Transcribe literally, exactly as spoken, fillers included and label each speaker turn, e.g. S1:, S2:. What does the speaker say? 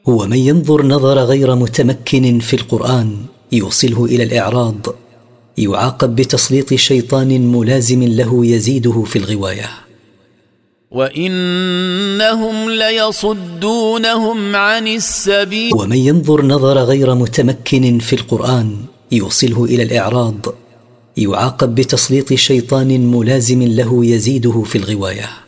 S1: هو من ينظر نظر غير متمكن في القرآن يوصله إلى الإعراض يعاقب بتسليط شيطان ملازم له يزيده في الغواية.
S2: وإنهم ليصدونهم عن السبيل.
S1: ومن ينظر نظر غير متمكن في القرآن يوصله إلى الإعراض يعاقب بتسليط شيطان ملازم له يزيده في الغواية.